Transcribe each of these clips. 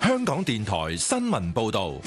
香港電台新聞報道。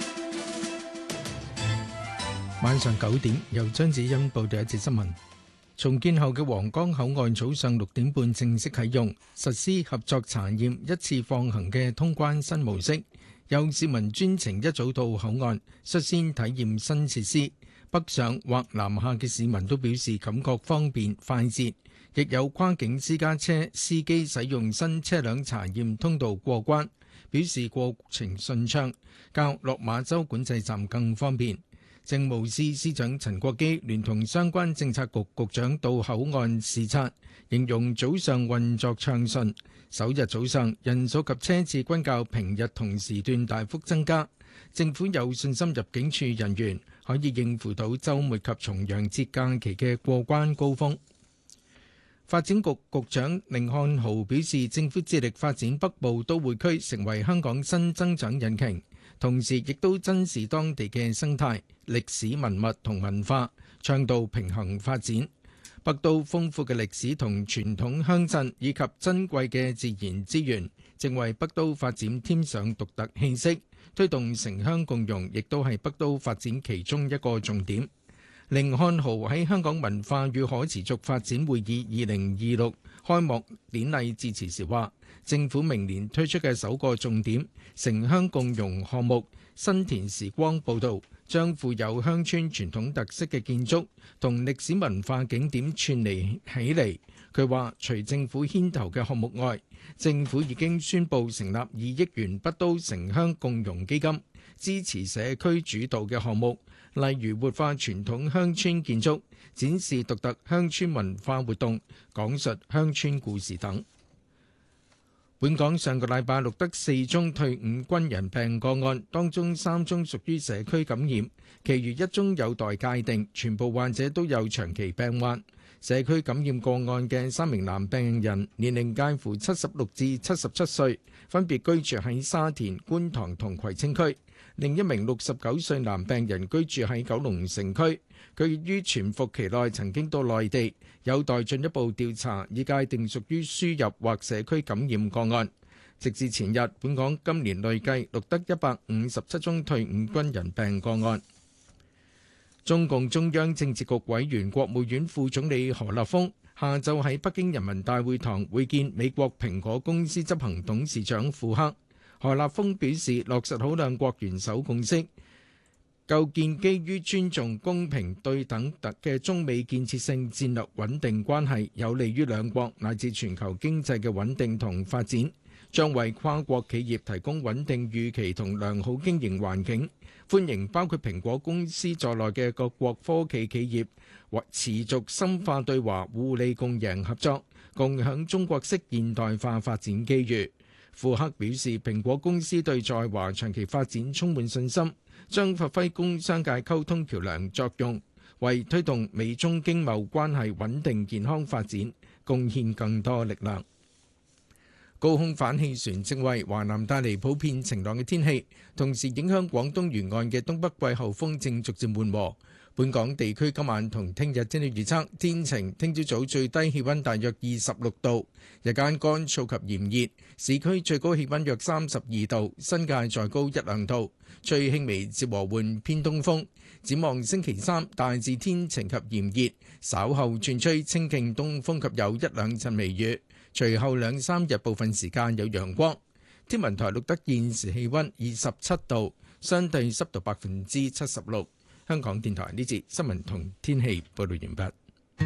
晚上9點，由張子欣報道一節新聞。重建後嘅皇崗口岸早上6點半正式啟用，實施合作查驗一次放行嘅通關新模式。有市民專程一早到口岸，率先體驗新設施。北上或南下嘅市民都表示感覺方便快捷，亦有跨境私家車司機使用新車輛查驗通道過關，表示過程順暢，較落馬洲管制站更方便。政務司司長陳國基聯同相關政策局局長到口岸視察，形容早上運作暢順，首日早上人數及車次均較平日同時段大幅增加。政府有信心入境處人員可以應付到週末及重陽節假期嘅過關高峰。發展局局長甯漢豪表示，政府致力發展北部都會區成為香港新增長引擎，同時亦都珍視當地嘅生態、歷史文物同文化，倡導平衡發展。北都豐富嘅歷史同傳統鄉鎮以及珍貴嘅自然資源，正為北都發展添上獨特氣息。推動城鄉共融，亦都係北都發展其中一個重點。甯漢豪喺香港文化與可持續發展會議2026開幕典禮致辭時話，政府明年推出嘅首個重點城鄉共融項目新田時光步道，將富有鄉村傳統特色嘅建築同歷史文化景點串離起嚟。佢話，除政府牽頭嘅項目外，政府已經宣布成立2億元北都城鄉共融基金，支持社區主導嘅項目，例如活化傳統鄉村建築、展示獨特鄉村文化活動、講述鄉村故事等。本港上個禮拜錄得4宗退伍軍人病個案，當中3宗屬於社區感染，其餘1宗有待界定，全部患者都有長期病患。社區感染個案嘅3名男病人年齡介乎76至77歲，分別居住喺沙田、觀塘同葵青區。另一名69歲男病人居住喺九龍城區，佢於潛伏期內曾經到內地，有待進一步調查，以界定屬於輸入或社區感染個案。直至前日，本港今年累計錄得157宗退伍軍人病個案。中共中央政治局委員、國務院副總理何立峰下晝喺北京人民大會堂會見美國蘋果公司執行董事長庫克。何立峰表示，落實好兩國元首共識，構建基於尊重、公平、對等嘅中美建設性戰略穩定關係，有利於兩國乃至全球經濟嘅穩定同發展，將為跨國企業提供穩定預期同良好經營環境。歡迎包括蘋果公司在內嘅各國科技企業或持續深化對華互利共贏合作，共享中國式現代化發展機遇。庫克表示，蘋果公司對在華長期發展充滿信心，將發揮工商界溝通橋樑作用，為推動美中經貿關係穩定健康發展貢獻更多力量。高空反氣旋正為華南帶嚟普遍晴朗嘅天氣，同時影響廣東沿岸嘅東北季候風正逐漸緩和。本港地區今晚同聽日天氣預測天晴，聽朝早最低氣溫大約26度，日間乾燥及炎熱，市區最高氣溫約32度，新界再高1-2度，吹輕微至和緩偏東風。展望星期三大致天晴及炎熱，稍後轉吹清勁東風及有1-2陣微雨，隨後2-3日部分時間有陽光。天文台錄得現時氣溫27度，相對濕度76%。香港電台呢節新聞同天氣報道完畢。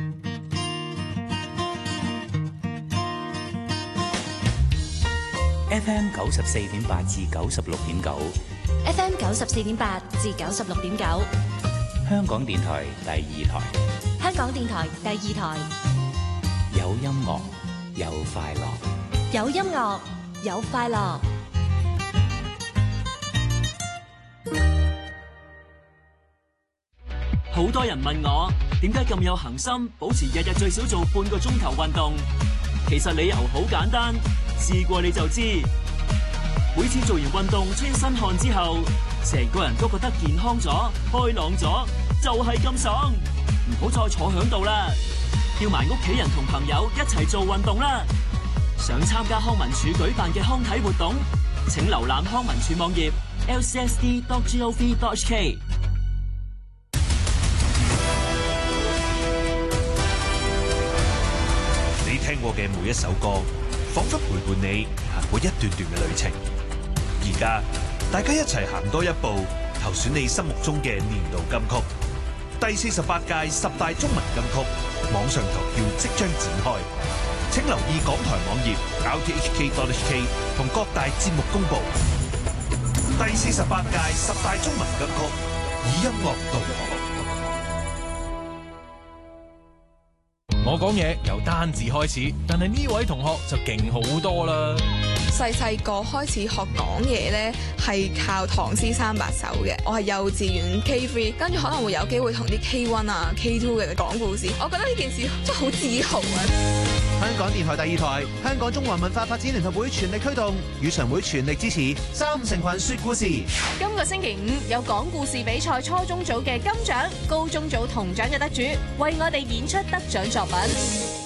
FM 94.8至96.9 ，FM 94.8至96.9， 香港電台第2台， 香港電台第2台， 有音樂有快樂， 有音樂有快樂。 好多人問我點解咁有恒心，保持日日最少做半個鐘頭運動。其實理由好簡單，試過你就知。每次做完運動出一身汗之後，成個人都覺得健康咗、開朗咗，就係咁爽。唔好再坐響度啦，叫埋屋企人同朋友一齊做運動啦。想參加康文署舉辦嘅康體活動， 請瀏覽康文署網頁 lcsd.gov.hk。 你聽過嘅每一首歌，仿佛陪伴你行過一段段嘅旅程。而家大家一齊行多一步，投選你心目中嘅年度金曲。第48屆10大中文金曲網上投票即將展開，請留意港台網頁 rthk.hk 同各大節目公布。第48屆10大中文金曲，以音樂導航。 我講嘢由單字開始，但係呢位同學就勁好多啦。 細個開始學講嘢呢，係靠唐詩三百首嘅。我係幼稚園 K3，跟住可能會有機會同啲 K1 啊、K2 嘅人講故事。我覺得呢件事真係好自豪啊！ 香港電台第2台，香港中華文化發展聯合會全力推動，語常會全力支持3成群說故事。 今個星期5有講故事比賽初中組嘅金獎、高中組銅獎嘅得主，為我哋演出得獎作品。